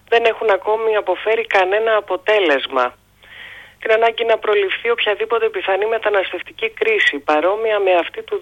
δεν έχουν ακόμη αποφέρει κανένα αποτέλεσμα. Την ανάγκη να προληφθεί οποιαδήποτε πιθανή μεταναστευτική κρίση παρόμοια με αυτή του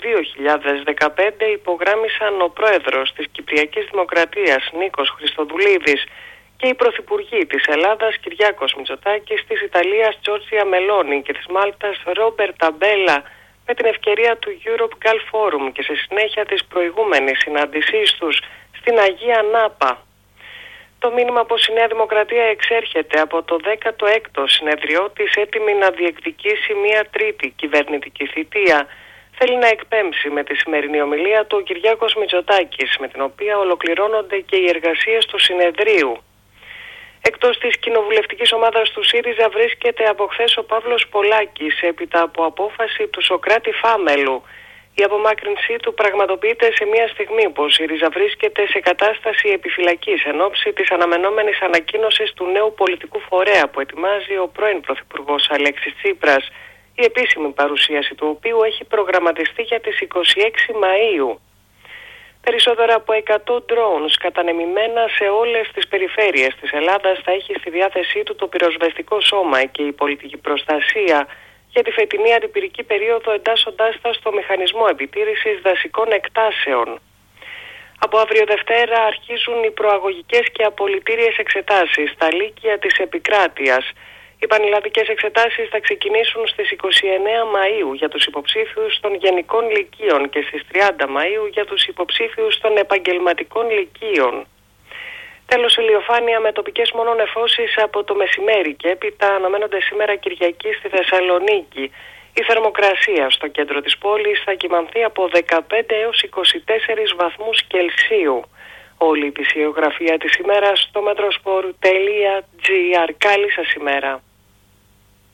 2015 υπογράμμισαν ο πρόεδρος της Κυπριακής Δημοκρατίας Νίκος Χριστοδουλίδης και οι πρωθυπουργοί της Ελλάδας Κυριάκος Μητσοτάκης, της Ιταλίας Τζόρτζια Μελόνι και της Μάλτας Ρόμπερτ Ταμπέλα με την ευκαιρία του Europe Gulf Forum και σε συνέχεια της προηγούμενης συνάντησής τους στην Αγία Νάπα. Το μήνυμα πως η Νέα Δημοκρατία εξέρχεται από το 16ο συνεδριό της έτοιμη να διεκδικήσει μια τρίτη κυβερνητική θητεία θέλει να εκπέμψει με τη σημερινή ομιλία του Κυριάκος Μητσοτάκης, με την οποία ολοκληρώνονται και οι εργασίες του συνεδρίου. Εκτός της κοινοβουλευτικής ομάδας του ΣΥΡΙΖΑ βρίσκεται από χθες ο Παύλος Πολάκης έπειτα από απόφαση του Σωκράτη Φάμελου. Η απομάκρυνσή του πραγματοποιείται σε μια στιγμή που ο ΣΥΡΙΖΑ βρίσκεται σε κατάσταση επιφυλακής εν ώψη της αναμενόμενης ανακοίνωσης του νέου πολιτικού φορέα που ετοιμάζει ο πρώην Πρωθυπουργός Αλέξης Τσίπρας, η επίσημη παρουσίαση του οποίου έχει προγραμματιστεί για τις 26 Μαΐου. Περισσότερα από 100 drones κατανεμημένα σε όλες τις περιφέρειες της Ελλάδας θα έχει στη διάθεσή του το πυροσβεστικό σώμα και η πολιτική προστασία για τη φετινή αντιπυρική περίοδο, εντάσσοντάς τα στο μηχανισμό επιτήρησης δασικών εκτάσεων. Από αύριο Δευτέρα αρχίζουν οι προαγωγικές και απολυτήριες εξετάσεις στα λύκεια της επικράτειας. Οι πανελλαδικές εξετάσεις θα ξεκινήσουν στις 29 Μαΐου για τους υποψήφιους των γενικών λυκείων και στις 30 Μαΐου για τους υποψήφιους των επαγγελματικών λυκείων. Τέλος, ηλιοφάνεια με τοπικές μόνο νεφώσεις από το μεσημέρι και έπειτα αναμένονται σήμερα Κυριακή στη Θεσσαλονίκη. Η θερμοκρασία στο κέντρο της πόλης θα κυμανθεί από 15 έως 24 βαθμούς Κελσίου. Όλη η ειδησιογραφία της ημέρας στο metrosport.gr. Καλή σας ημέρα.